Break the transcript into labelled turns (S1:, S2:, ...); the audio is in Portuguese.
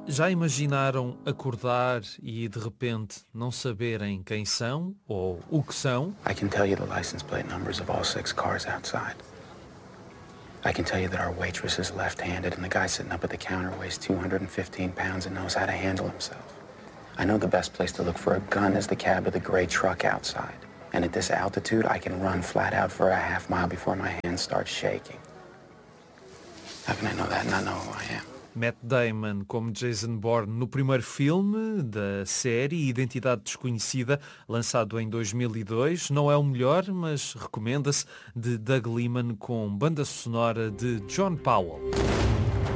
S1: Já imaginaram acordar e de repente não saberem quem são ou o que são?
S2: I can tell you the license plate numbers of all 6 cars outside. I can tell you that our waitress is left-handed and the guy sitting up at the counter weighs 215 pounds and knows how to handle himself. I know the best place to look for a gun is the cab of the gray truck outside. And at this altitude, I can run flat out for a half mile before my hands start shaking. How can I know that and not know who I am?
S1: Matt Damon como Jason Bourne no primeiro filme da série Identidade Desconhecida, lançado em 2002. Não é o melhor, mas recomenda-se, de Doug Liman com banda sonora de John Powell.